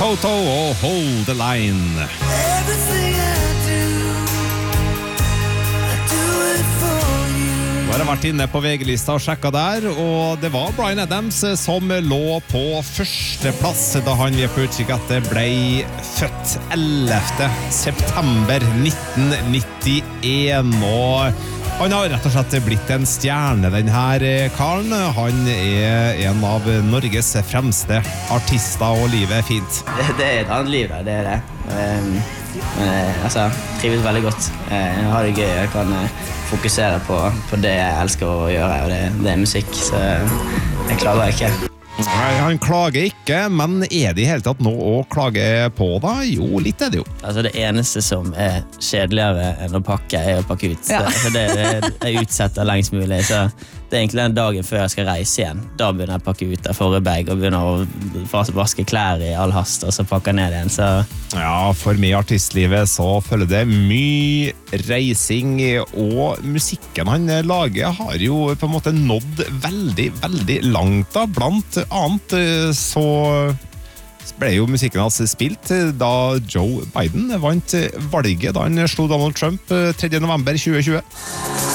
Toto og Hold the Line. Bare vært inne på VG-lista og sjekket der, og det var Bryan Adams som lå på førsteplass da han ved på utkikk at det ble født 11. september 1991, og han har rett og slett blitt en stjerne, den her karen. Han en av Norges fremste artister, og livet fint. Det et annet liv, da, det det. Altså, trives veldig godt. Jeg har det gøy, jeg kan fokusere på det jeg elsker å gjøre, og det musikk, så jeg klager ikke. Nei, han klager ikke, men det i hele tatt noe å klage på da? Jo, litt det jo. Altså, det eneste som kjedeligere enn å pakke å pakke ut. Ja. Det jeg utsetter lengst mulig, så det egentlig den dagen før jeg skal reise igjen. Da begynner jeg å pakke ut av forrige bag og begynner å vaske klær i all hast, og så pakke ned igjen. Så. Ja, for meg i artistlivet så følger det mye reising, og musikken han lager har jo på en måte nådd veldig, veldig langt da. Blant annet så ble jo musikken hans spilt da Joe Biden vant valget da han slo Donald Trump 3. november 2020.